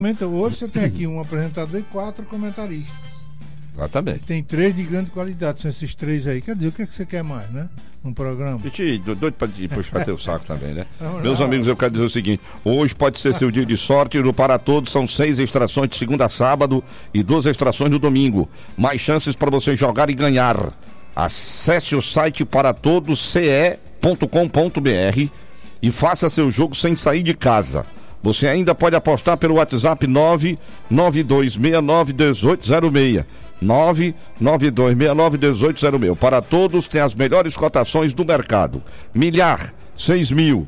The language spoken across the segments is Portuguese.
Hoje você tem aqui um apresentador e 4 comentaristas. Exatamente. Tem 3 de grande qualidade, são esses 3 aí. Quer dizer, o que você quer mais, né? Um programa. Doido pra puxar teu saco também, né? Meus amigos, eu quero dizer o seguinte: hoje pode ser seu dia de sorte. No Para Todos são 6 extrações de segunda a sábado e 2 extrações no domingo. Mais chances para você jogar e ganhar. Acesse o site paratodosce.com.br e faça seu jogo sem sair de casa. Você ainda pode apostar pelo WhatsApp 992691806. 992691806. Para Todos tem as melhores cotações do mercado. Milhar, 6 mil.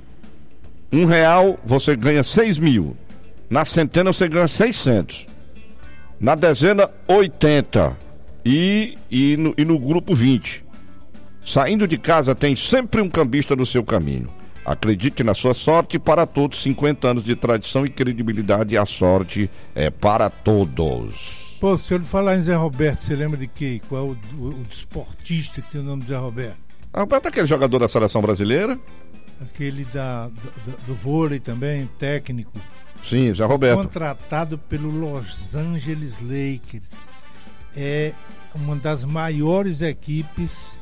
R$1 você ganha 6 mil. Na centena você ganha 600. Na dezena, 80. E no grupo 20. Saindo de casa tem sempre um cambista no seu caminho. Acredite na sua sorte. Para Todos, 50 anos de tradição e credibilidade. A sorte é para todos. Pô, se eu lhe falar em Zé Roberto, você lembra de quem? Qual é o esportista que tem o nome de Zé Roberto? Roberto é aquele jogador da seleção brasileira. Aquele do vôlei também, técnico. Sim, Zé Roberto. Contratado pelo Los Angeles Lakers. É uma das maiores equipes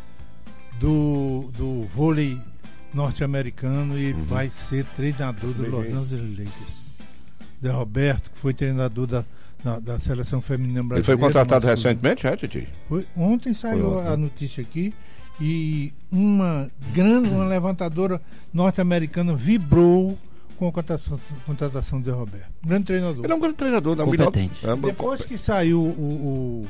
do vôlei norte-americano e ele vai ser treinador do Los Angeles Lakers. Zé Roberto, que foi treinador da seleção feminina brasileira. Ele foi contratado recentemente, Titi? Ontem saiu a notícia aqui e uma levantadora norte-americana vibrou com a contratação de Zé Roberto. Grande treinador. Ele é um grande treinador. Competente. Depois que saiu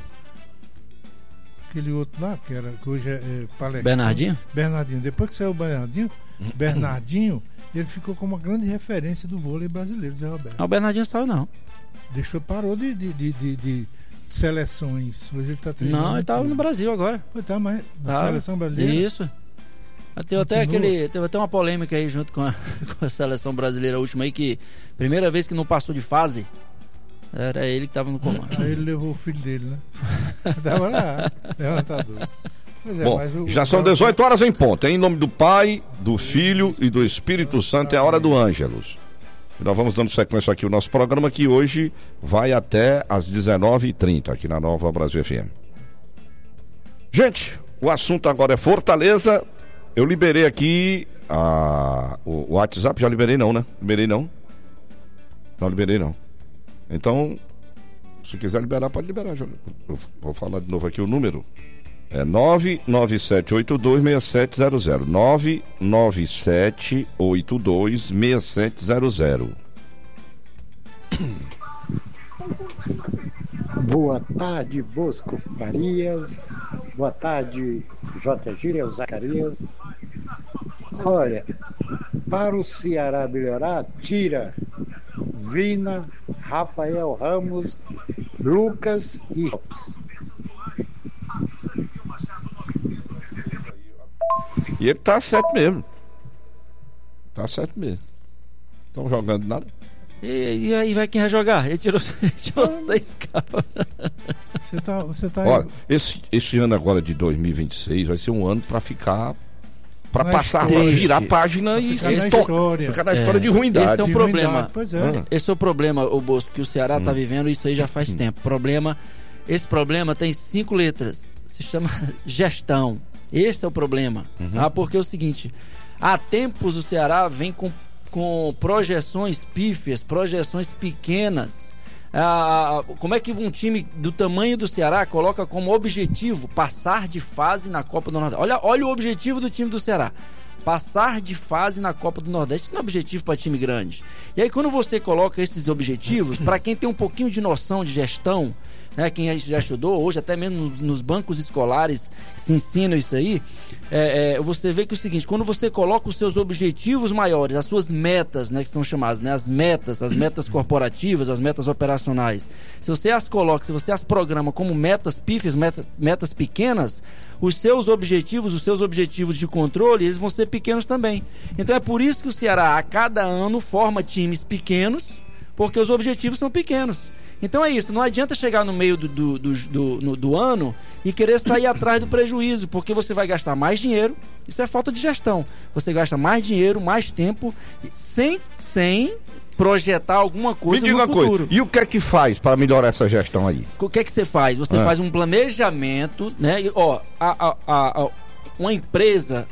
aquele outro lá, que hoje é palestrante. Bernardinho. Depois que saiu o Bernardinho, ele ficou como uma grande referência do vôlei brasileiro, Zé Roberto. Não, o Bernardinho saiu não. Parou de seleções. Hoje ele está treinando. Não, ele estava no Brasil agora. Tá, mas na seleção brasileira. Isso. Teve até uma polêmica aí junto com a seleção brasileira última aí, que primeira vez que não passou de fase, era ele que estava no comando. Aí ele levou o filho dele, né? Tava lá, levantador. Bom, já são 18 horas em ponto. Em nome do Pai, do Filho e do Espírito Santo, é a hora do Ângelus. Nós vamos dando sequência aqui o nosso programa, que hoje vai até às 19h30 aqui na Nova Brasil FM. Gente, o assunto agora é Fortaleza. Eu liberei aqui o WhatsApp, já liberei não, né? Liberei não. Não liberei não. Então, se quiser liberar, pode liberar. Eu vou falar de novo aqui o número. É 997826700. 997826700. Boa tarde, Bosco Farias. Boa tarde, J. Gíria Zacarias. Olha, para o Ceará melhorar, tira Vina, Rafael Ramos, Lucas e Lopes. E ele tá certo mesmo. Tá certo mesmo. Estão jogando nada. E aí vai quem vai jogar? Ele tirou 6 capas. Você tá Olha, esse ano agora de 2026 vai ser um ano pra ficar, pra passar, pra virar a página e ficar na história de ruindade. Esse é o problema. Pois é. Esse é o problema, o Bosco, que o Ceará tá vivendo, isso aí já faz tempo. Esse problema tem 5 letras. Se chama gestão. Esse é o problema. Porque é o seguinte, há tempos o Ceará vem com projeções pífias, projeções pequenas. Como é que um time do tamanho do Ceará coloca como objetivo passar de fase na Copa do Nordeste? Olha o objetivo do time do Ceará: passar de fase na Copa do Nordeste. Isso não é objetivo para time grande. E aí, quando você coloca esses objetivos, para quem tem um pouquinho de noção de gestão, né, quem já estudou, hoje até mesmo nos bancos escolares se ensina isso aí, você vê que é o seguinte: quando você coloca os seus objetivos maiores, as suas metas, né, que são chamadas, né, as metas corporativas, as metas operacionais, se você as coloca, se você as programa como metas pífias, metas pequenas, os seus objetivos de controle, eles vão ser pequenos também. Então é por isso que o Ceará a cada ano forma times pequenos, porque os objetivos são pequenos. Então é isso, não adianta chegar no meio do ano e querer sair atrás do prejuízo, porque você vai gastar mais dinheiro. Isso é falta de gestão. Você gasta mais dinheiro, mais tempo, sem projetar alguma coisa Me diga no uma futuro. coisa, e o que é que faz para melhorar essa gestão aí? O que é que você faz? Você faz um planejamento, né? E, uma empresa,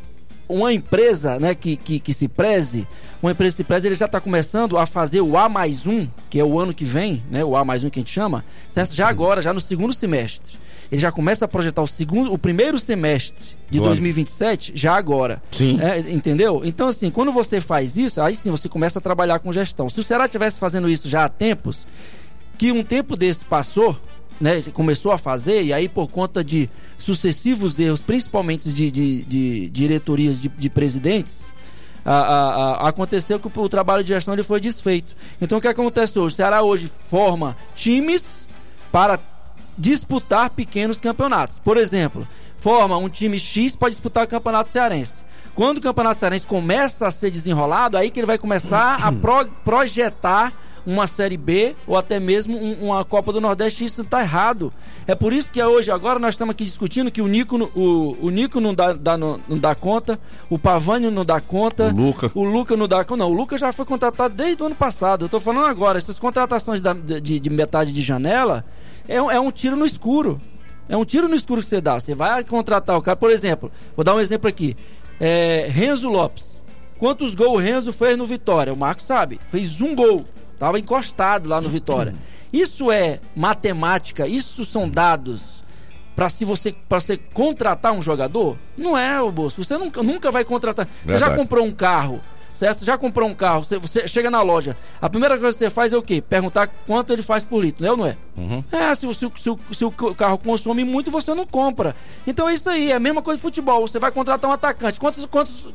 né, que se preze, ele já está começando a fazer o A+1, que é o ano que vem, né? O A+1 que a gente chama, certo? Já agora, já no segundo semestre. Ele já começa a projetar o primeiro semestre de 2027, já agora. Sim. Entendeu? Então, assim, quando você faz isso, aí sim você começa a trabalhar com gestão. Se o Ceará estivesse fazendo isso já há tempos, que um tempo desse passou, né, começou a fazer, e aí por conta de sucessivos erros, principalmente de diretorias de presidentes, aconteceu que o trabalho de gestão ele foi desfeito. Então o que acontece hoje? O Ceará hoje forma times para disputar pequenos campeonatos. Por exemplo, forma um time X para disputar o Campeonato Cearense. Quando o Campeonato Cearense começa a ser desenrolado, aí que ele vai começar a projetar uma Série B ou até mesmo uma Copa do Nordeste. Isso está errado. É por isso que hoje, agora nós estamos aqui discutindo que o Nico não dá conta, o Pavani não dá conta, o Luca não dá conta. Não, o Luca já foi contratado desde o ano passado. Eu estou falando agora, essas contratações de metade de janela é um tiro no escuro. É um tiro no escuro que você dá. Você vai contratar o cara, por exemplo, vou dar um exemplo aqui. Renzo Lopes. Quantos gols o Renzo fez no Vitória? O Marcos sabe. Fez um gol. Estava encostado lá no Vitória. Isso é matemática, isso são dados para você contratar um jogador? Não é, o Bosco. Você nunca vai contratar. Verdade. Você já comprou um carro, certo? Você já comprou um carro, você chega na loja, a primeira coisa que você faz é o quê? Perguntar quanto ele faz por litro, não é? Uhum. Se o carro consome muito, você não compra. Então é isso aí, é a mesma coisa de futebol. Você vai contratar um atacante, quantos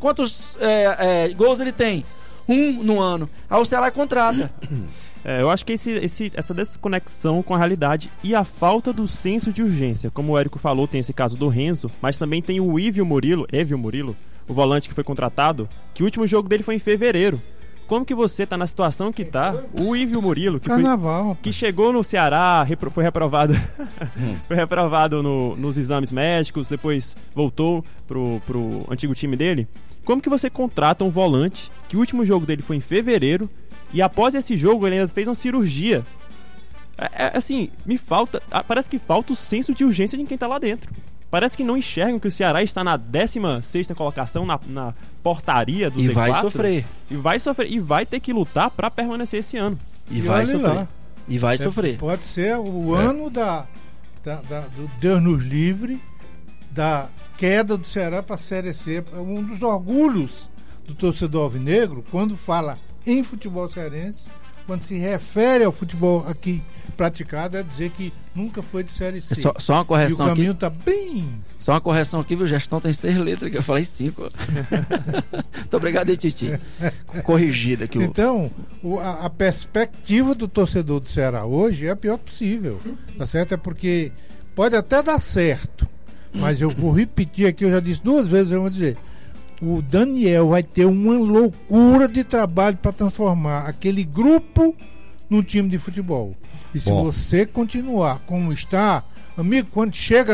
gols ele tem? 1 no ano. Aí o Ceará contrata. Eu acho que essa desconexão com a realidade e a falta do senso de urgência. Como o Érico falou, tem esse caso do Renzo, mas também tem o Évio Murilo, o volante que foi contratado, que o último jogo dele foi em fevereiro. Como que você tá na situação que tá? O Évio Murilo, que chegou no Ceará, foi reprovado foi reprovado nos exames médicos, depois voltou pro antigo time dele. Como que você contrata um volante que o último jogo dele foi em fevereiro e após esse jogo ele ainda fez uma cirurgia? Assim, parece que falta o senso de urgência de quem tá lá dentro. Parece que não enxergam que o Ceará está na 16ª colocação na portaria do Z4. E vai sofrer. E vai ter que lutar para permanecer esse ano. E vai sofrer. E vai sofrer. Pode ser o ano do Deus nos livre, da queda do Ceará para a Série C. Um dos orgulhos do torcedor alvinegro, quando fala em futebol cearense, quando se refere ao futebol aqui praticado, é dizer que nunca foi de Série C. Só uma correção aqui. E o caminho está bem... Só uma correção aqui, viu? Gestão tem 6 letras, que eu falei 5. Muito obrigado aí, Titi. Corrigida aqui. Então, a perspectiva do torcedor do Ceará hoje é a pior possível. Tá certo? É porque pode até dar certo, mas eu vou repetir aqui, eu já disse 2 vezes, eu vou dizer... O Daniel vai ter uma loucura de trabalho para transformar aquele grupo num time de futebol. E se você continuar como está, amigo, quando chega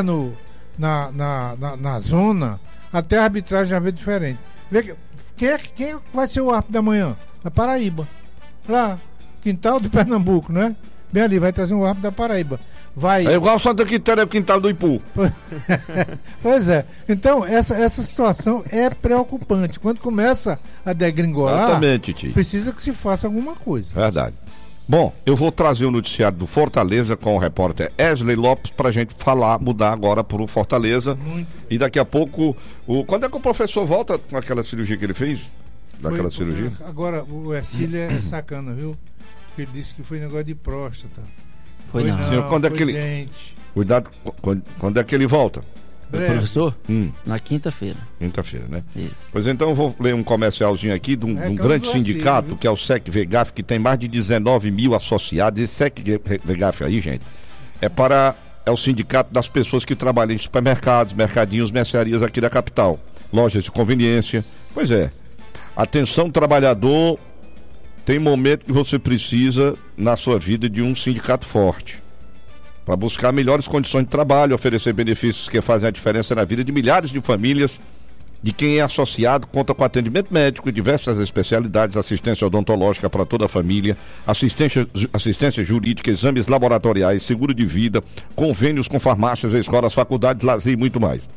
na zona, até a arbitragem já vê diferente. Quem vai ser o árbitro da manhã? Da Paraíba. Lá, quintal do Pernambuco, né? Bem ali, vai trazer um árbitro da Paraíba. É igual o Santa Quitéria, o quintal do Ipu. Pois é. Então, essa situação é preocupante. Quando começa a degringolar, precisa que se faça alguma coisa. Verdade. Bom, eu vou trazer o noticiário do Fortaleza com o repórter Wesley Lopes pra gente mudar agora pro Fortaleza. E daqui a pouco, quando é que o professor volta com aquela cirurgia que ele fez? Cirurgia? Agora, o Ercílio é sacana, viu? Ele disse que foi negócio de próstata. Foi não. Senhor, quando é que ele... Cuidado, quando é que ele volta? O professor? Na quinta-feira. Quinta-feira, né? Isso. Pois então eu vou ler um comercialzinho aqui de um grande sindicato, que é o SEC-VEGAF, que tem mais de 19 mil associados. Esse SEC-VEGAF aí, gente, é o sindicato das pessoas que trabalham em supermercados, mercadinhos, mercearias aqui da capital, lojas de conveniência. Pois é, atenção trabalhador, tem momento que você precisa na sua vida de um sindicato forte para buscar melhores condições de trabalho, oferecer benefícios que fazem a diferença na vida de milhares de famílias de quem é associado, conta com atendimento médico e diversas especialidades, assistência odontológica para toda a família, assistência jurídica, exames laboratoriais, seguro de vida, convênios com farmácias, escolas, faculdades, lazer e muito mais.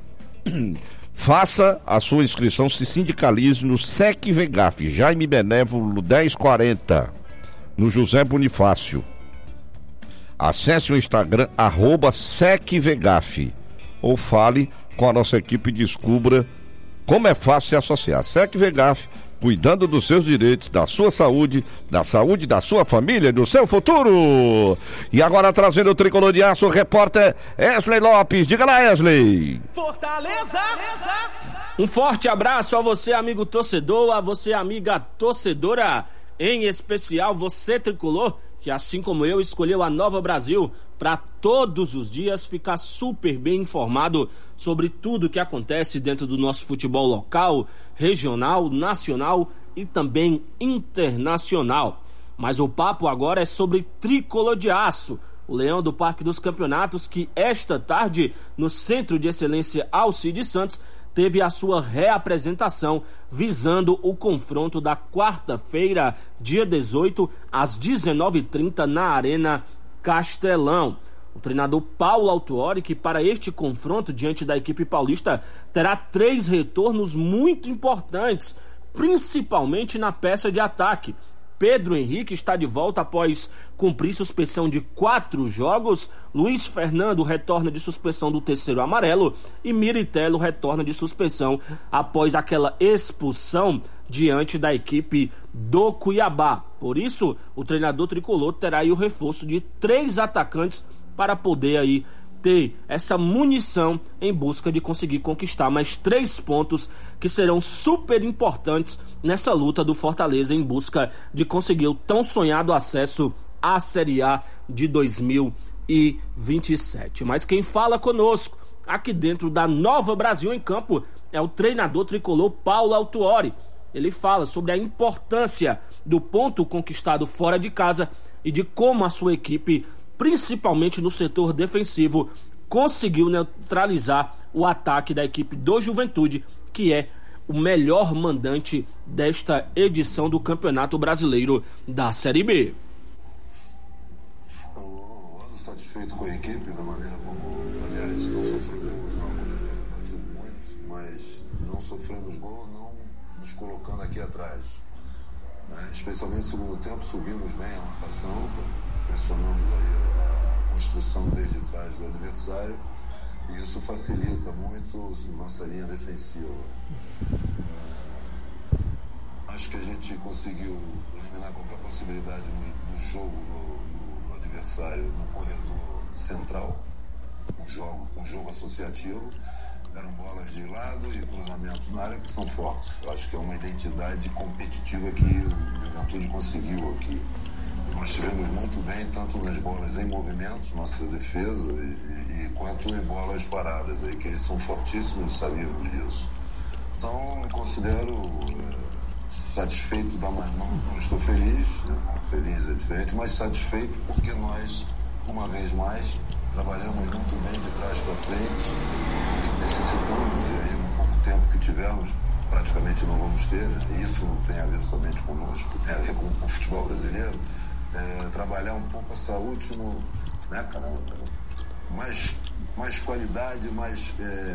Faça a sua inscrição, se sindicalize no SEC Vegaf, Jaime Benévolo 1040, no José Bonifácio. Acesse o Instagram, @SecVegaf, ou fale com a nossa equipe e descubra como é fácil se associar. SEC Vegaf, cuidando dos seus direitos, da sua saúde da sua família e do seu futuro. E agora trazendo o Tricolor de Aço, o repórter Wesley Lopes. Diga lá, Wesley. Fortaleza! Um forte abraço a você, amigo torcedor, a você, amiga torcedora, em especial você, Tricolor, que assim como eu escolheu a Nova Brasil para todos os dias ficar super bem informado sobre tudo que acontece dentro do nosso futebol local, regional, nacional e também internacional. Mas o papo agora é sobre Tricolor de Aço, o leão do Parque dos Campeonatos, que esta tarde, no Centro de Excelência Alcides Santos, teve a sua reapresentação visando o confronto da quarta-feira, dia 18, às 19h30, na Arena Castelão. O treinador Paulo Autuori, que para este confronto diante da equipe paulista terá 3 retornos muito importantes, principalmente na peça de ataque. Pedro Henrique está de volta após cumprir suspensão de 4 jogos. Luiz Fernando retorna de suspensão do 3º amarelo. E Miritello retorna de suspensão após aquela expulsão diante da equipe do Cuiabá. Por isso, o treinador tricolor terá aí o reforço de 3 atacantes para poder aí ter essa munição em busca de conseguir conquistar mais 3 pontos que serão super importantes nessa luta do Fortaleza em busca de conseguir o tão sonhado acesso à Série A de 2027. Mas quem fala conosco aqui dentro da Nova Brasil em Campo é o treinador tricolor Paulo Autuori. Ele fala sobre a importância do ponto conquistado fora de casa e de como a sua equipe, principalmente no setor defensivo, conseguiu neutralizar o ataque da equipe do Juventude, que é o melhor mandante desta edição do Campeonato Brasileiro da Série B. Eu ando satisfeito com a equipe, da maneira como, aliás, não sofremos muito, mas não sofremos gol, não nos colocando aqui atrás. Especialmente no segundo tempo, subimos bem a marcação, pressionamos aí a construção desde trás do adversário, e isso facilita muito nossa linha defensiva. Acho que a gente conseguiu eliminar qualquer possibilidade do jogo do adversário no corredor central, um jogo associativo. Eram bolas de lado e cruzamentos na área que são fortes. Eu acho que é uma identidade competitiva que o Juventude conseguiu aqui. Nós estivemos muito bem, tanto nas bolas em movimento, nossa defesa, e quanto em bolas paradas, aí, que eles são fortíssimos e sabíamos disso. Então, me considero satisfeito da maneira. Não estou feliz, feliz é diferente, mas satisfeito porque nós, uma vez mais, trabalhamos muito bem de trás para frente, necessitamos, e aí no pouco tempo que tivemos, praticamente não vamos ter, e isso não tem a ver somente conosco, tem a ver com o futebol brasileiro, trabalhar um pouco essa última, mais qualidade, mais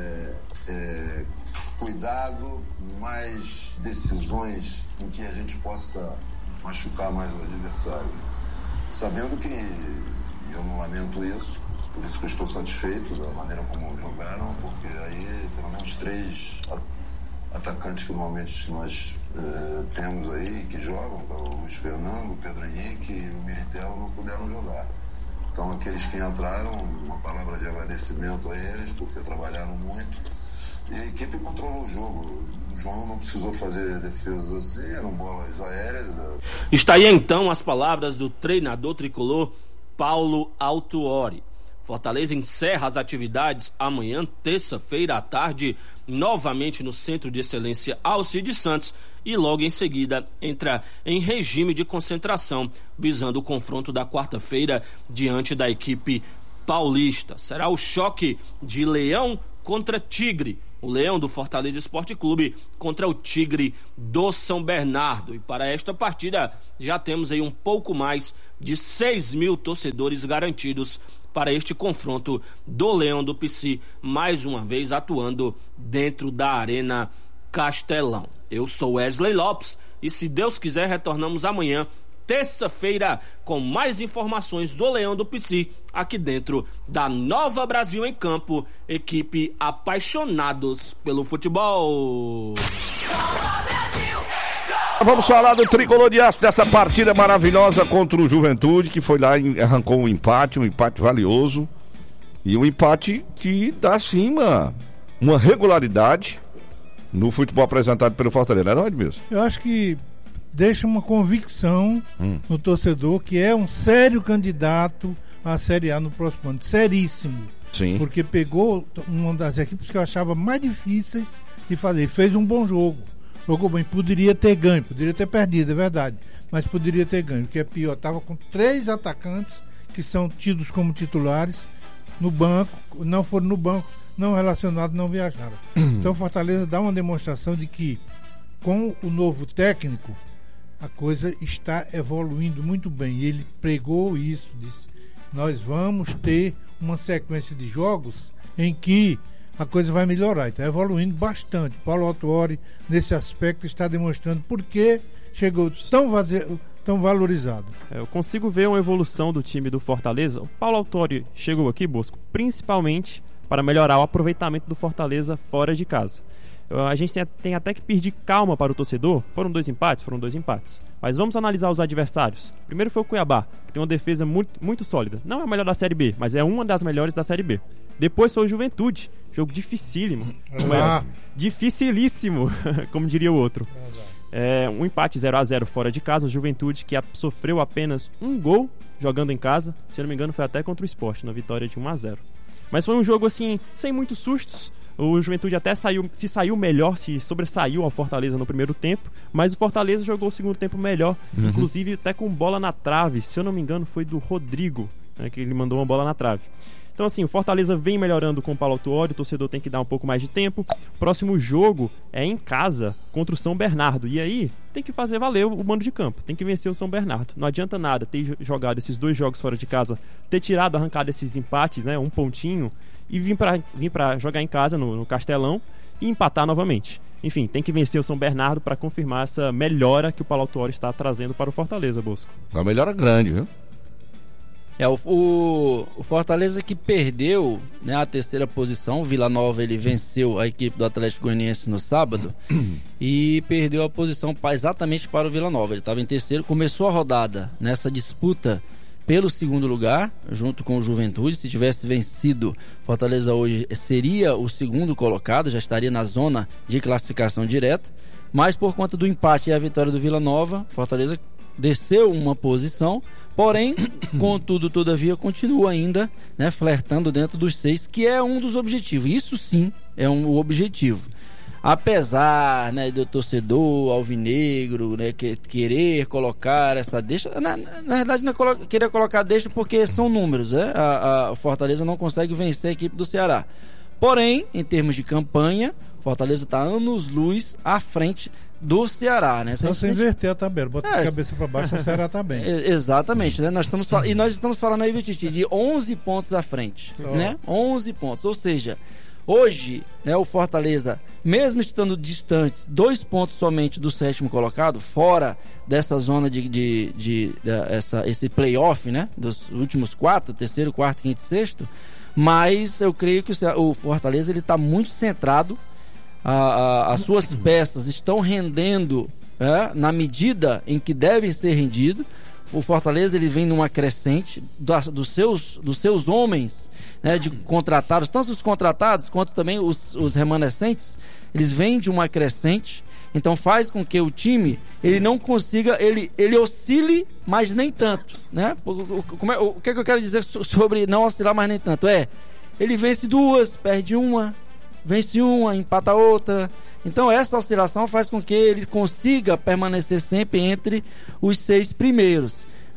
cuidado, mais decisões em que a gente possa machucar mais o adversário. Sabendo que eu não lamento isso, por isso que eu estou satisfeito da maneira como jogaram, porque aí pelo menos 3 atacantes que normalmente nós temos aí, que jogam, o Luiz Fernando, o Pedro Henrique e o Miritello, não puderam jogar. Então aqueles que entraram, uma palavra de agradecimento a eles, porque trabalharam muito, e a equipe controlou o jogo. O João não precisou fazer defesas assim, eram bolas aéreas. Está aí então as palavras do treinador tricolor Paulo Autuori. Fortaleza encerra as atividades amanhã, terça-feira à tarde, novamente no Centro de Excelência Alcides Santos, e logo em seguida entra em regime de concentração, visando o confronto da quarta-feira diante da equipe paulista. Será o choque de Leão contra Tigre, o Leão do Fortaleza Esporte Clube contra o Tigre do São Bernardo. E para esta partida já temos aí um pouco mais de 6 mil torcedores garantidos para este confronto do Leão do Pici, mais uma vez atuando dentro da Arena Castelão. Eu sou Wesley Lopes e, se Deus quiser, retornamos amanhã, terça-feira, com mais informações do Leão do Pici, aqui dentro da Nova Brasil em Campo, equipe apaixonados pelo futebol. Vamos falar do Tricolor de Aço, dessa partida maravilhosa contra o Juventude, que foi lá e arrancou um empate valioso, e um empate que dá sim uma regularidade no futebol apresentado pelo Fortaleza, não é, Edmilson? Eu acho que deixa uma convicção no torcedor que é um sério candidato à Série A no próximo ano, seríssimo. Sim. Porque pegou uma das equipes que eu achava mais difíceis de fazer, fez um bom jogo, jogou bem, poderia ter ganho, poderia ter perdido, é verdade, mas poderia ter ganho, o que é pior, estava com 3 atacantes que são tidos como titulares no banco, não foram no banco, não relacionados, não viajaram. Então Fortaleza dá uma demonstração de que com o novo técnico a coisa está evoluindo muito bem. E ele pregou isso, disse: nós vamos ter uma sequência de jogos em que a coisa vai melhorar. Está evoluindo bastante. Paulo Autuori, nesse aspecto, está demonstrando por que chegou tão valorizado. Eu consigo ver uma evolução do time do Fortaleza. O Paulo Autuori chegou aqui, Bosco, principalmente para melhorar o aproveitamento do Fortaleza fora de casa. A gente tem até que pedir calma para o torcedor. Foram 2 empates. Mas vamos analisar os adversários. Primeiro foi o Cuiabá, que tem uma defesa muito sólida. Não é a melhor da Série B, mas é uma das melhores da Série B. Depois foi o Juventude, jogo dificílimo. Dificilíssimo, como diria o outro. Um empate 0-0 fora de casa. O Juventude, que sofreu apenas um gol jogando em casa. Se eu não me engano, foi até contra o Sport, na vitória de 1-0. Mas foi um jogo assim, sem muitos sustos. O Juventude até saiu melhor, se sobressaiu ao Fortaleza no primeiro tempo, mas o Fortaleza jogou o segundo tempo melhor, inclusive até com bola na trave. Se eu não me engano, foi do Rodrigo, né, que ele mandou uma bola na trave. Então assim, o Fortaleza vem melhorando com o Paulo Autuori, o torcedor tem que dar um pouco mais de tempo. O próximo jogo é em casa, contra o São Bernardo, e aí tem que fazer valer o mando de campo, tem que vencer o São Bernardo. Não adianta nada ter jogado esses 2 jogos fora de casa, ter arrancado esses empates, né, um pontinho, e vir para jogar em casa no Castelão e empatar novamente. Enfim, tem que vencer o São Bernardo para confirmar essa melhora que o Paulo Autuori está trazendo para o Fortaleza, Bosco. Uma melhora grande, viu? O Fortaleza, que perdeu, né, a 3ª posição. O Vila Nova, ele venceu a equipe do Atlético Goianiense no sábado e perdeu a posição exatamente para o Vila Nova. Ele estava em 3º, começou a rodada nessa disputa pelo 2º lugar, junto com o Juventude. Se tivesse vencido, Fortaleza hoje seria o 2º colocado, já estaria na zona de classificação direta, mas por conta do empate e a vitória do Vila Nova, Fortaleza desceu uma posição, porém, contudo, todavia, continua ainda, né, flertando dentro dos 6, que é um dos objetivos. Isso sim é um objetivo. Apesar, né, do torcedor alvinegro, né, querer colocar essa deixa, na verdade não é querer colocar deixa porque são números, né? A Fortaleza não consegue vencer a equipe do Ceará. Porém, em termos de campanha, Fortaleza está anos-luz à frente do Ceará, né? Só você inverter a tabela, bota a cabeça para baixo, o Ceará está bem. Exatamente, né? Nós estamos falando aí, Vititi, de 11 pontos à frente, né? 11 pontos, ou seja, hoje, né, o Fortaleza, mesmo estando distantes 2 pontos somente do 7º colocado, fora dessa zona esse playoff, né, dos últimos 4, 3º, 4º, 5º e 6º, mas eu creio que o Fortaleza ele está muito centrado, as suas peças estão rendendo, na medida em que devem ser rendidas. O Fortaleza ele vem numa crescente dos seus homens, né, de contratados, tanto os contratados quanto também os remanescentes, eles vêm de uma crescente. Então faz com que o time ele não consiga, ele oscile, mas nem tanto, né? O que eu quero dizer sobre não oscilar, mas nem tanto? Ele vence 2, perde uma, vence uma, empata outra. Então essa oscilação faz com que ele consiga permanecer sempre entre os 6 primeiros.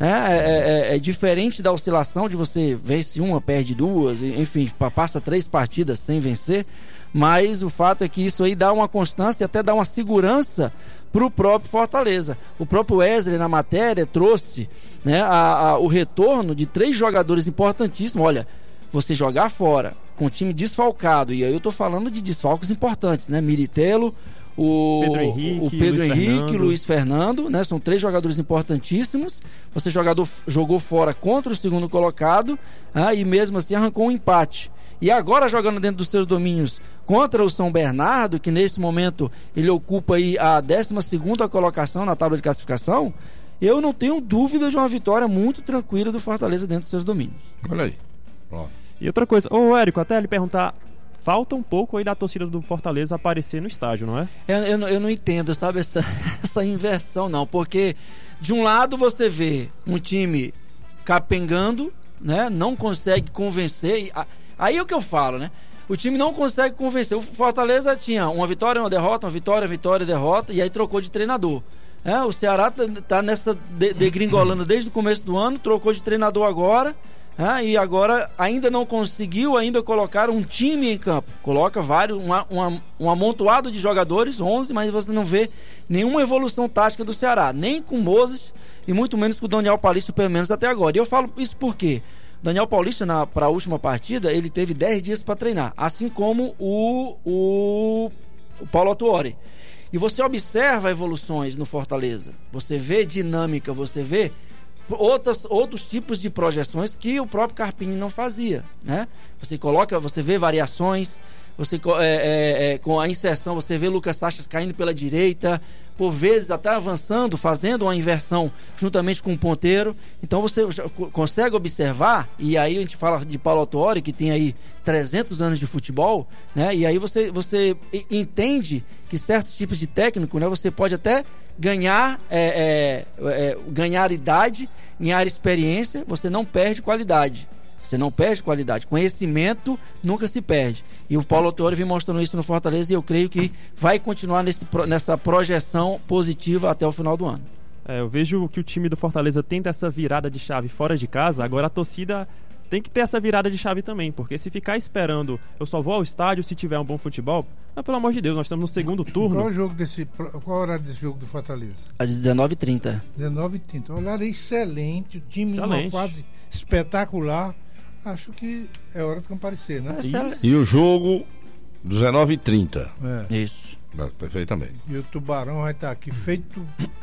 É diferente da oscilação de você vence uma, perde 2, enfim, passa 3 partidas sem vencer. mas o fato é que isso aí dá uma constância e até dá uma segurança para o próprio Fortaleza. O próprio Wesley na matéria trouxe, né, o retorno de 3 jogadores importantíssimos. Olha, você jogar fora com o time desfalcado, e aí eu estou falando de desfalques importantes, né? Militelo, o Pedro Henrique, Luiz Fernando, né? São 3 jogadores importantíssimos. Você jogou fora contra o segundo colocado, e mesmo assim arrancou um empate. E agora jogando dentro dos seus domínios contra o São Bernardo, que nesse momento ele ocupa aí a 12ª colocação na tábua de classificação, eu não tenho dúvida de uma vitória muito tranquila do Fortaleza dentro dos seus domínios. Olha aí. Pronto. E outra coisa, Érico, até lhe perguntar, falta um pouco aí da torcida do Fortaleza aparecer no estádio, não é? Eu não entendo, sabe, essa inversão não, porque de um lado você vê um time capengando, né, não consegue convencer, aí é o que eu falo, né? O time não consegue convencer. O Fortaleza tinha uma vitória, uma derrota, uma vitória, derrota, e aí trocou de treinador. O Ceará tá nessa degringolando desde o começo do ano, trocou de treinador agora, e agora ainda não conseguiu colocar um time em campo. Coloca um amontoado de jogadores, 11, mas você não vê nenhuma evolução tática do Ceará, nem com Moses e muito menos com o Daniel Paulista, pelo menos até agora. E eu falo isso por quê? Daniel Paulista, para a última partida, ele teve 10 dias para treinar, assim como o Paulo Autuori. E você observa evoluções no Fortaleza, você vê dinâmica, você vê outros tipos de projeções que o próprio Carpini não fazia, né? Você vê variações, você com a inserção, você vê Lucas Sachas caindo pela direita, por vezes até avançando, fazendo uma inversão juntamente com o ponteiro. Então você consegue observar, e aí a gente fala de Paulo Autuori, que tem aí 300 anos de futebol, né? E aí você entende que certos tipos de técnico, né, você pode até ganhar idade, ganhar experiência, você não perde qualidade. Conhecimento nunca se perde. E o Paulo Autuori vem mostrando isso no Fortaleza, e eu creio que vai continuar nessa projeção positiva até o final do ano. Eu vejo que o time do Fortaleza tenta essa virada de chave fora de casa. Agora a torcida tem que ter essa virada de chave também, porque se ficar esperando, eu só vou ao estádio se tiver um bom futebol, pelo amor de Deus, nós estamos no segundo turno. Qual o horário desse jogo do Fortaleza? Às 19h30. 19h30. Horário excelente, o time numa fase espetacular. Acho que é hora de comparecer, né? E o jogo 19h30. Isso. Perfeitamente. E o Tubarão vai estar aqui feito.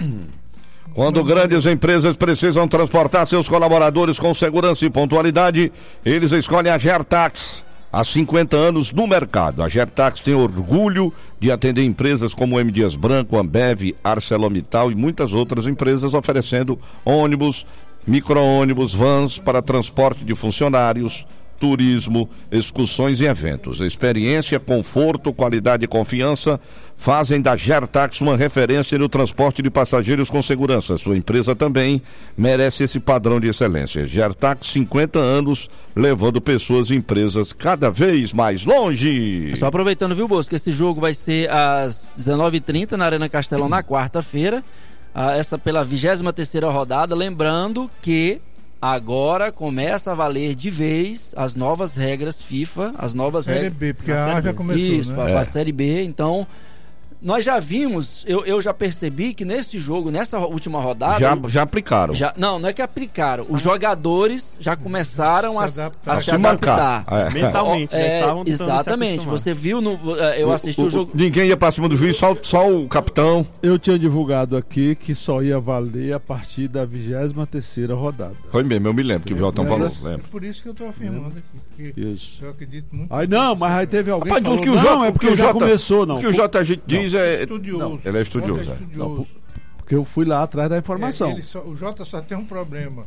Quando grandes empresas precisam transportar seus colaboradores com segurança e pontualidade, eles escolhem a Gertax. Há 50 anos no mercado, a Gertax tem orgulho de atender empresas como M. Dias Branco, Ambev, ArcelorMittal e muitas outras empresas, oferecendo ônibus, micro-ônibus, vans para transporte de funcionários, turismo, excursões e eventos. Experiência, conforto, qualidade e confiança fazem da Gertax uma referência no transporte de passageiros com segurança. Sua empresa também merece esse padrão de excelência. Gertax, 50 anos, levando pessoas e empresas cada vez mais longe. Só aproveitando, viu, Bosco, que esse jogo vai ser às 19h30 na Arena Castelão na quarta-feira. Essa pela 23ª rodada, lembrando que agora começa a valer de vez as novas regras FIFA, as novas Série regras... B, porque a A já começou, isso, né? a Série B, então... Nós já vimos, eu já percebi que nesse jogo, nessa última rodada... Já aplicaram. Não é que aplicaram. Os jogadores já começaram a se adaptar. Mentalmente, já estavam exatamente. Você viu, eu assisti o jogo... Ninguém ia pra cima do juiz, só o capitão. Eu tinha divulgado aqui que só ia valer a partir da 23ª rodada. Foi mesmo, eu me lembro que o Jotão falou. É por isso que eu tô afirmando aqui. Isso. Eu acredito muito. Aí não, mas aí teve alguém que falou, que não, é porque já começou, não. O que o Jota diz é... Estudioso. Ele é estudioso. Não, porque eu fui lá atrás da informação. O Jota só tem um problema.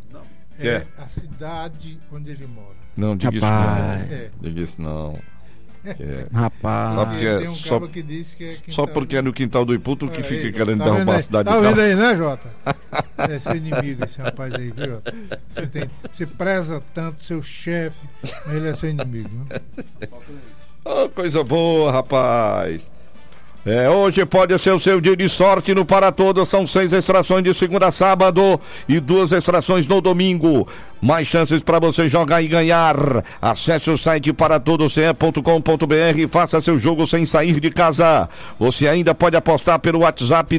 A cidade onde ele mora. Não, diga isso não. Diga isso não. Rapaz. Tem um cara que disse que é quintal. Só porque é no quintal do Iputo que fica querendo derrubar a cidade. Tá vendo aí, né, Jota? É seu inimigo esse rapaz aí, viu, Jota? Você preza tanto seu chefe, mas ele é seu inimigo, né? Oh, coisa boa, rapaz. Hoje pode ser o seu dia de sorte no Para Todos. São 6 extrações de segunda a sábado e 2 extrações no domingo. Mais chances para você jogar e ganhar. Acesse o site paratodosce.com.br e faça seu jogo sem sair de casa. Você ainda pode apostar pelo WhatsApp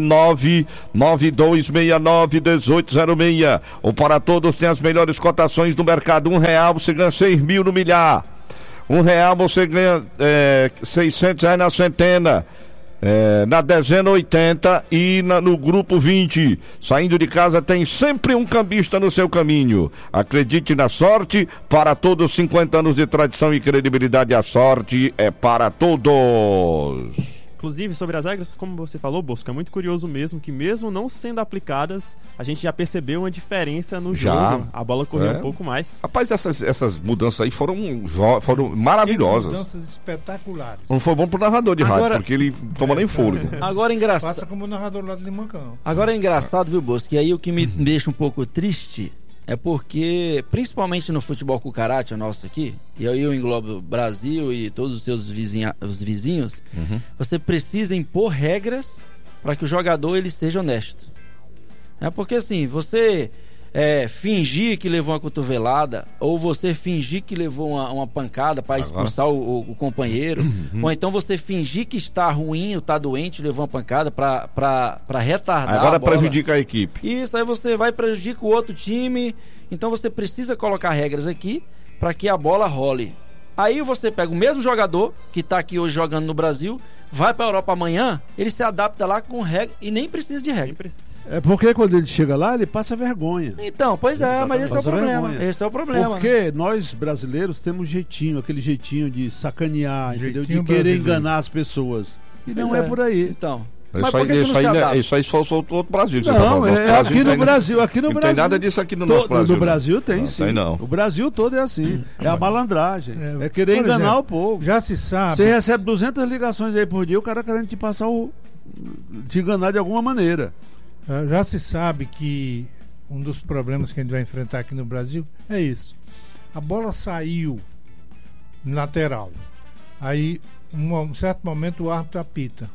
992691806. O Para Todos tem as melhores cotações do mercado. R$1 você ganha 6 mil no milhar. R$1 você ganha R$600 na centena. Na dezena 80 e no grupo 20. Saindo de casa tem sempre um cambista no seu caminho. Acredite na sorte. Para Todos, 50 anos de tradição e credibilidade. A sorte é para todos. Inclusive, sobre as regras, como você falou, Bosco, é muito curioso mesmo que mesmo não sendo aplicadas, a gente já percebeu uma diferença no jogo. A bola correu um pouco mais. Rapaz, essas mudanças aí foram maravilhosas. Mudanças espetaculares. Não foi bom pro narrador de rádio, porque ele toma nem fôlego. Agora é engraçado. Passa como narrador lá de Limancão. Agora é engraçado, viu, Bosco? E aí o que me deixa um pouco triste é porque, principalmente no futebol cucaracha nosso aqui, e aí eu englobo o Brasil e todos os seus vizinhos, você precisa impor regras para que o jogador ele seja honesto. Porque assim, você fingir que levou uma cotovelada, ou você fingir que levou uma pancada para expulsar o companheiro, ou então você fingir que está ruim, ou está doente, levou uma pancada para retardar agora a bola. Prejudica a equipe. Isso, aí você vai prejudicar o outro time. Então você precisa colocar regras aqui para que a bola role. Aí você pega o mesmo jogador que está aqui hoje jogando no Brasil, vai para a Europa amanhã, ele se adapta lá com regra e nem precisa de regra. É porque quando ele chega lá, ele passa vergonha. Então, pois é, mas esse é o problema. Esse é o problema. Porque nós brasileiros temos jeitinho, aquele jeitinho de sacanear, entendeu? De querer brasileiro. Enganar as pessoas. E não é por aí. Então. Isso aí só o outro Brasil. Que não, você é aqui no Brasil. Aqui no não Brasil. tem nada disso aqui no nosso Brasil. No Brasil tem, não, sim. Tem, não. O Brasil todo é assim. É a malandragem. É querer enganar o povo. Já se sabe. Você recebe 200 ligações aí por dia, o cara querendo te passar te enganar de alguma maneira. Já se sabe que um dos problemas que a gente vai enfrentar aqui no Brasil é isso. A bola saiu lateral. Aí, um certo momento, o árbitro apita.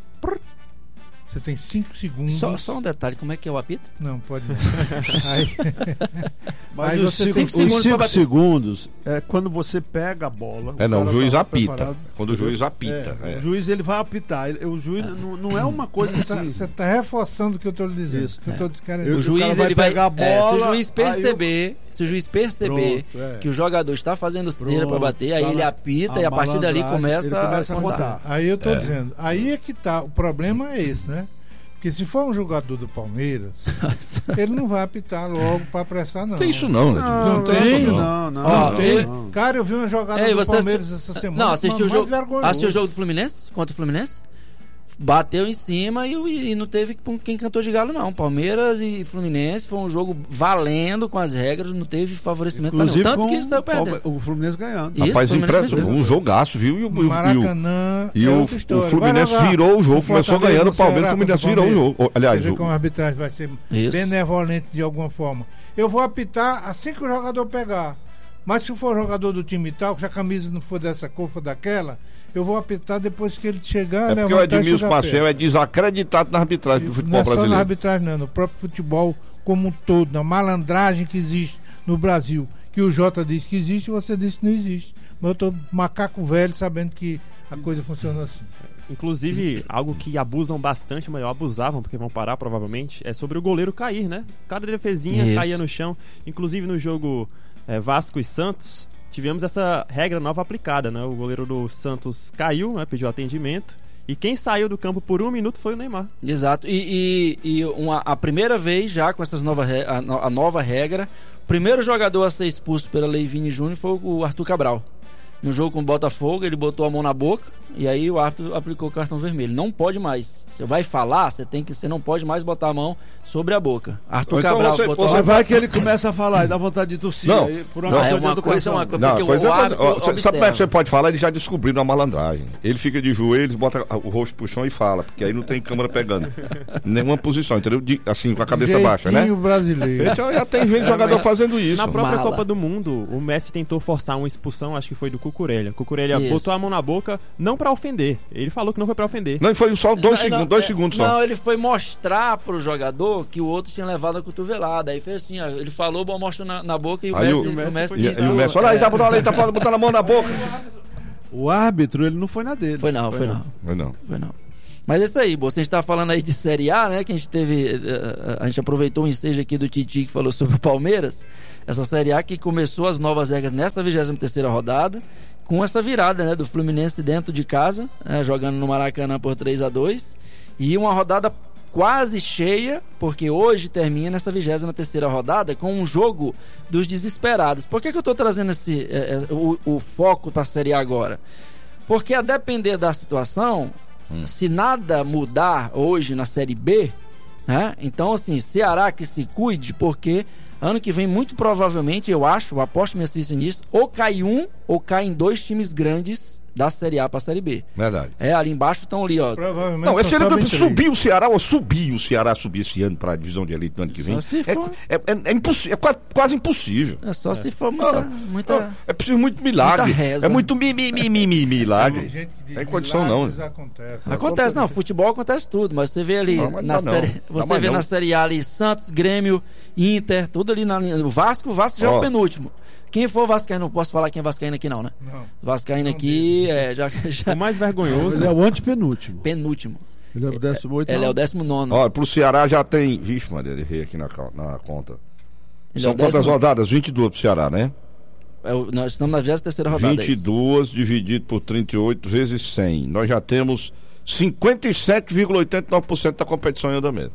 Você tem 5 segundos. Só um detalhe, como é que é o apito? Não, pode não. Mas os 5 segundos é quando você pega a bola. O juiz apita. Preparado. Quando o juiz apita. O juiz ele vai apitar. O juiz não é uma coisa assim. Você está reforçando o que eu estou lhe dizendo. Isso. O juiz ele vai pegar a bola. Se o juiz perceber que o jogador está fazendo cera para bater, aí ele apita e a partir dali começa a contar. Aí eu estou dizendo. Aí é que tá. O problema é esse, né? Porque se for um jogador do Palmeiras, ele não vai apitar logo para apressar, não. Tem isso não, né? Não tem. Não tem. Cara, eu vi uma jogada do Palmeiras essa semana. Não, assistiu o jogo do Fluminense? Contra o Fluminense? Bateu em cima e não teve quem cantou de galo, não. Palmeiras e Fluminense foi um jogo valendo com as regras, não teve favorecimento para não. Tanto que saiu perdendo. O Fluminense ganhando. Rapaz, um jogaço, viu? E o Maracanã. O Fluminense virou o jogo, começou ganhando o Palmeiras, o Fluminense virou o jogo. Aliás, como a arbitragem vai ser benevolente de alguma forma. Eu vou apitar assim que o jogador pegar. Mas se for jogador do time tal, se a camisa não for dessa cor, for daquela, eu vou apitar depois que ele chegar. Porque o Edmilson Maciel é desacreditado na arbitragem do futebol brasileiro. Não é só na arbitragem, não, no próprio futebol como um todo, na malandragem que existe no Brasil, que o Jota disse que existe e você disse que não existe. Mas eu tô macaco velho sabendo que a coisa funciona assim. Inclusive, algo que abusam bastante, mas abusavam, porque vão parar provavelmente, é sobre o goleiro cair, né? Cada defesinha caía no chão. Inclusive no jogo Vasco e Santos, tivemos essa regra nova aplicada, né? O goleiro do Santos caiu, né? Pediu atendimento. E quem saiu do campo por 1 minuto foi o Neymar. Exato. A primeira vez já com essas a nova regra, o primeiro jogador a ser expulso pela Lei Vini Júnior foi o Arthur Cabral. No jogo com o Botafogo, ele botou a mão na boca e aí o árbitro aplicou o cartão vermelho. Não pode mais. Você vai falar, você não pode mais botar a mão sobre a boca. Arthur então Cabral botou a mão. Vai que ele começa a falar e dá vontade de tossir. Não, aí, por uma coisa, porque o árbitro sabe como é que você pode falar? Ele já descobriu a malandragem. Ele fica de joelhos, bota o rosto pro chão e fala, porque aí não tem câmera pegando. Nenhuma posição, entendeu? Assim, com a cabeça baixa, né? Brasileiro. Então já tem gente jogador fazendo isso. Na própria Copa do Mundo, o Messi tentou forçar uma expulsão, acho que foi do Cucurella. Cucurella Isso. botou a mão na boca, não pra ofender. Ele falou que não foi pra ofender. Não, foi só dois segundos só. Não, ele foi mostrar pro jogador que o outro tinha levado a cotovelada. Aí fez assim, ó, ele falou, mostrou na boca e o Messi E o Messi, olha aí, tá botando a mão na boca. O árbitro, ele não foi na dele. Foi não. Foi não. Mas é isso aí, você está falando aí de Série A, né? Que a gente teve. A gente aproveitou um ensejo aqui do Titi que falou sobre o Palmeiras. Essa Série A que começou as novas regras nessa 23ª rodada, com essa virada, né? Do Fluminense dentro de casa, jogando no Maracanã por 3-2. E uma rodada quase cheia, porque hoje termina essa 23ª rodada com um jogo dos desesperados. Por que eu estou trazendo o foco para a Série A agora? Porque a depender da situação, se nada mudar hoje na Série B, né? Então assim, Ceará que se cuide, porque ano que vem muito provavelmente, eu aposto minhas fichas nisso, ou cai um ou caem dois times grandes da Série A pra Série B. Verdade. Ali embaixo estão ali, ó. Provavelmente Não, esse ano subiu o Ceará subir esse ano pra divisão de elite no ano que vem. É impossível, é quase impossível. É só se for muita é preciso muito milagre. muita reza. É muito milagre. Tem gente que diz Tem condição não. Acontece, não, futebol acontece tudo, mas você vê ali na série, você vê na Série A ali Santos, Grêmio, Inter, tudo ali o Vasco já é o penúltimo. Quem for vascaíno, não posso falar quem é vascaíno aqui não, né? Não. Vascaíno aqui já... O mais vergonhoso... Ele é o antepenúltimo. Penúltimo. Ele é o 18º. Ele é o 19º. Olha, pro Ceará já tem... Vixe, Maria, errei aqui na conta. São quantas rodadas? 22 pro Ceará, né? Nós estamos na 23ª rodada. 22 dividido por 38 vezes 100. Nós já temos 57,89% da competição em andamento.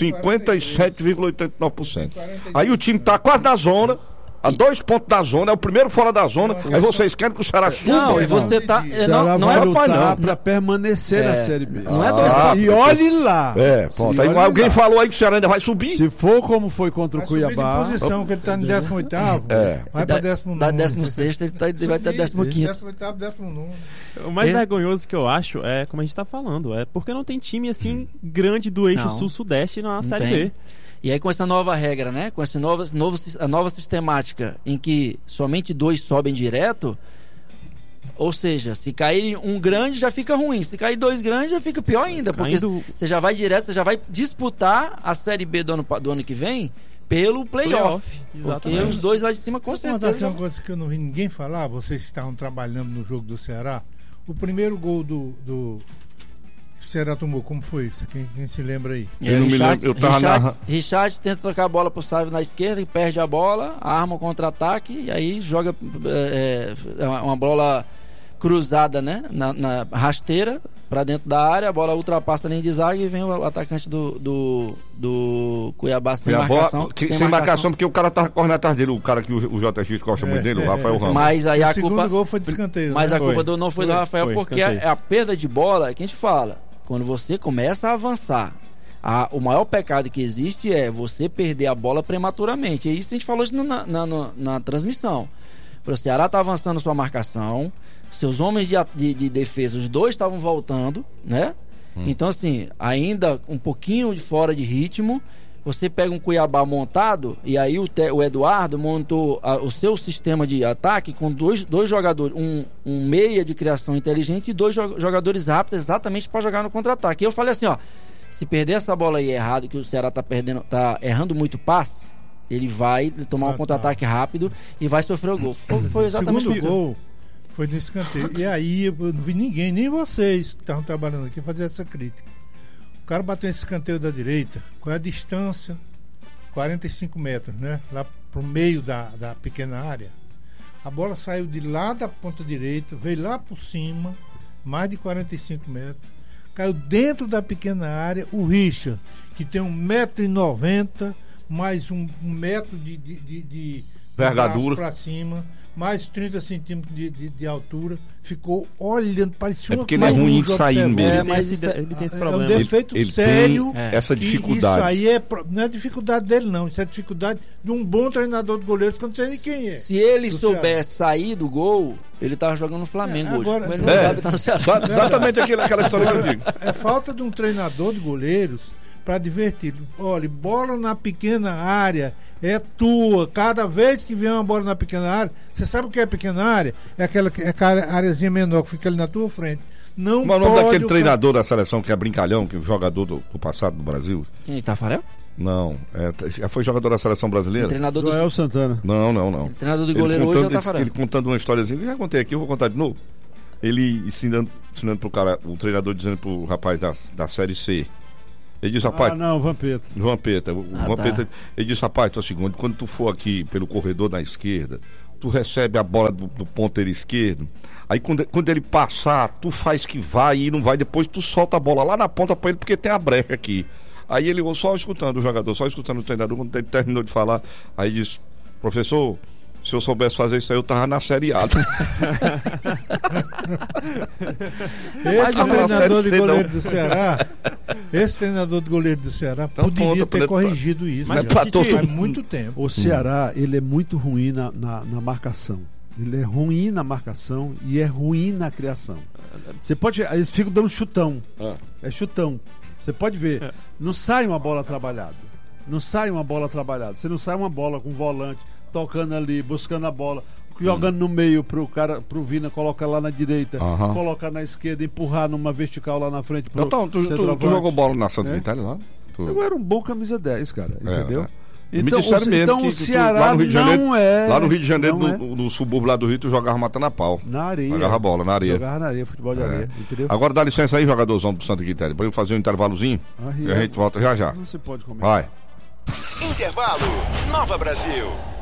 57,89%. Aí o time tá quase na zona, a 2 pontos da zona, é o primeiro fora da zona. Aí vocês querem que o Ceará suba? Não, e você tá. O Ceará não vai é lutar pra permanecer na Série B. Não é 2 pontos. E olhe lá. Pronto. Aí alguém falou aí que o Ceará ainda vai subir. Se for como foi contra o Cuiabá. De posição, que ele tá no 18º. Vai pra 19º. Da 16º, ele vai até 15º. 18º, 19º. O mais vergonhoso que eu acho é, como a gente tá falando, é porque não tem time assim grande do eixo sul-sudeste na Série B. E aí com essa nova regra, né? Com essa a nova sistemática em que somente 2 sobem direto, ou seja, se cair um grande já fica ruim, se cair 2 grandes já fica pior ainda, porque você já vai direto, você já vai disputar a Série B do ano que vem pelo playoff. Porque os 2 lá de cima com certeza. Tem uma coisa que eu não vi ninguém falar, vocês que estavam trabalhando no jogo do Ceará, o primeiro gol do Ceará tomou, como foi isso? Quem se lembra aí? Eu não me lembro, eu tava narrando. Richard tenta tocar a bola pro Sávio na esquerda e perde a bola, arma o contra-ataque e aí joga uma bola cruzada, né? Na rasteira pra dentro da área, a bola ultrapassa a linha de zaga e vem o atacante do Cuiabá sem marcação. Sem marcação, porque o cara tava correndo atrás dele, o cara que o JX gosta muito dele, o Rafael Ramos. Mas aí a culpa... gol foi de escanteio. Mas né? a culpa não foi do Rafael, porque escanteio. a perda de bola, que a gente fala, quando você começa a avançar, o maior pecado que existe é você perder a bola prematuramente. E isso a gente falou na transmissão. O Ceará tá avançando sua marcação, seus homens de defesa, os 2 estavam voltando, né? Então assim, ainda um pouquinho de fora de ritmo. Você pega um Cuiabá montado e aí o Eduardo montou o seu sistema de ataque com dois jogadores, um meia de criação inteligente e 2 jogadores rápidos exatamente para jogar no contra-ataque. E eu falei assim, ó, se perder essa bola aí errado, que o Ceará tá errando muito passe, ele vai tomar um contra-ataque rápido e vai sofrer o gol. Foi exatamente o gol. Foi no escanteio. E aí eu não vi ninguém, nem vocês que estavam trabalhando aqui, fazer essa crítica. O cara bateu esse escanteio da direita, qual é a distância? 45 metros, né? Lá pro meio da pequena área. A bola saiu de lá da ponta direita, veio lá por cima, mais de 45 metros. Caiu dentro da pequena área. O Richard, que tem 1,90 m, mais 1 metro de envergadura para cima, mais 30 centímetros de altura, ficou olhando, parecia uma porque ele é ruim de sair mesmo. Mas ele tem esse problema. É um defeito ele sério. Tem essa dificuldade. Isso aí não é dificuldade dele, não. Isso é dificuldade de um bom treinador de goleiros, que eu não sei nem quem é. Se ele souber sair do gol, ele tava jogando no Flamengo hoje. Agora, ele não sabe, tá no Ceará. Exatamente aquela história que eu digo. É falta de um treinador de goleiros para divertir. Olha, bola na pequena área é tua. Cada vez que vem uma bola na pequena área, você sabe o que é pequena área? É aquela áreazinha menor que fica ali na tua frente. Não Qual é o nome pode daquele treinador da seleção que é brincalhão, que é o jogador do passado do Brasil? Quem é Tafarel? Não, já foi jogador da seleção brasileira? Treinador do Joel Santana. Não. treinador do goleiro hoje é o Tafarel. Ele contando uma historiazinha, eu já contei aqui, eu vou contar de novo. Ele ensinando pro cara, o treinador dizendo pro rapaz da Série C. Ele disse, rapaz... Vampeta. Vampeta. Vampeta, ele disse, rapaz, é o seguinte, quando tu for aqui pelo corredor da esquerda, tu recebe a bola do ponteiro esquerdo, aí quando ele passar, tu faz que vai e não vai, depois tu solta a bola lá na ponta pra ele, porque tem a brecha aqui. Aí ele só escutando o jogador, só escutando o treinador, quando ele terminou de falar, aí disse, professor, se eu soubesse fazer isso aí, eu tava na Série A. Esse treinador de goleiro do Ceará poderia ter corrigido isso. Mas faz muito tempo. O Ceará, ele é muito ruim na marcação. Ele é ruim na marcação e é ruim na criação. Você pode... Eles ficam dando chutão. É chutão. Você pode ver. Não sai uma bola trabalhada. Você não sai uma bola com volante tocando ali, buscando a bola, jogando no meio pro Vina, coloca lá na direita, colocar na esquerda, empurrar numa vertical lá na frente pro tu jogou bola na Santa Vitória lá? Eu era um bom camisa 10, cara, entendeu? Então o Ceará lá no Rio de Janeiro, lá no Rio de Janeiro, no subúrbio lá do Rio, tu jogava matando a pau. Na areia. Jogava bola, na areia. Jogava na areia, futebol de areia, entendeu? Agora dá licença aí, jogadorzão do Santa Quitéria, pra eu fazer um intervalozinho e a gente volta já. Não se pode comer. Vai. Intervalo, Nova Brasil.